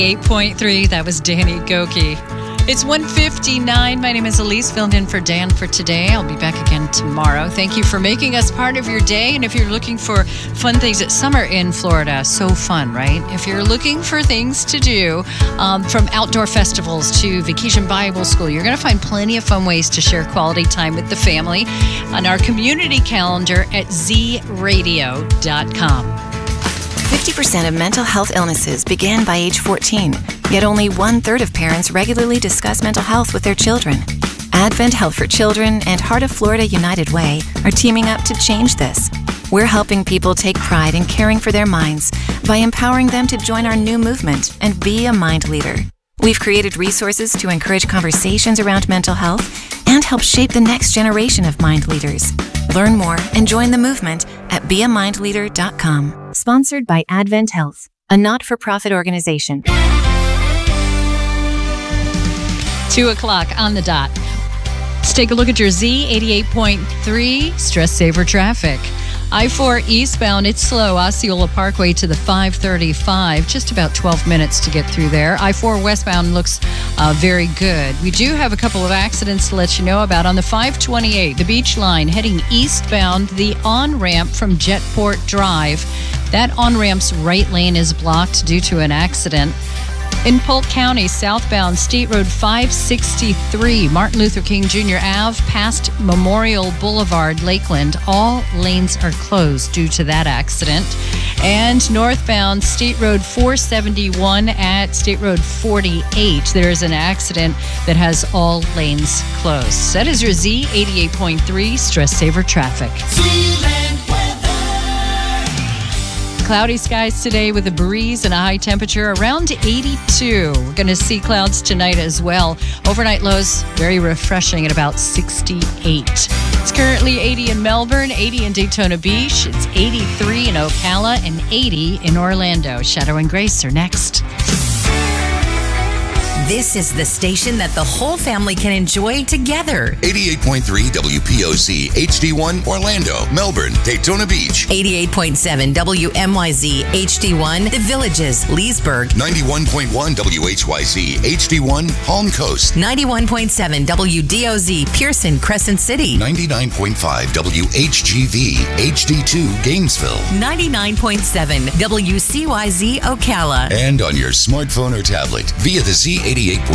8.3, that was Danny Goki. It's 1:59. My name is Elise, filling in for Dan for today. I'll be back again tomorrow. Thank you for making us part of your day. And if you're looking for fun things at summer in Florida, so fun, right? If you're looking for things to do, from outdoor festivals to Vacation Bible School, you're going to find plenty of fun ways to share quality time with the family on our community calendar at zradio.com. 50% of mental health illnesses begin by age 14, yet only 1/3 of parents regularly discuss mental health with their children. Advent Health for Children and Heart of Florida United Way are teaming up to change this. We're helping people take pride in caring for their minds by empowering them to join our new movement and be a mind leader. We've created resources to encourage conversations around mental health and help shape the next generation of mind leaders. Learn more and join the movement at beamindleader.com. Sponsored by Advent Health, a not-for-profit organization. 2 o'clock on the dot. Let's take a look at your Z88.3 Stress Saver traffic. I-4 eastbound, it's slow. Osceola Parkway to the 535. Just about 12 minutes to get through there. I-4 westbound looks very good. We do have a couple of accidents to let you know about. On the 528, the Beach Line heading eastbound, the on-ramp from Jetport Drive. That on-ramp's right lane is blocked due to an accident. In Polk County, southbound State Road 563, Martin Luther King Jr. Ave, past Memorial Boulevard, Lakeland. All lanes are closed due to that accident. And northbound State Road 471 at State Road 48, there is an accident that has all lanes closed. That is your Z88.3 Stress Saver traffic. Cloudy skies today with a breeze and a high temperature around 82. We're going to see clouds tonight as well. Overnight lows very refreshing at about 68. It's currently 80 in Melbourne, 80 in Daytona Beach. It's 83 in Ocala and 80 in Orlando. Shadow and Grace are next. This is the station that the whole family can enjoy together. 88.3 WPOC, HD1, Orlando, Melbourne, Daytona Beach. 88.7 WMYZ, HD1, The Villages, Leesburg. 91.1 WHYZ, HD1, Palm Coast. 91.7 WDOZ, Pearson, Crescent City. 99.5 WHGV, HD2, Gainesville. 99.7 WCYZ, Ocala. And on your smartphone or tablet via the Z88.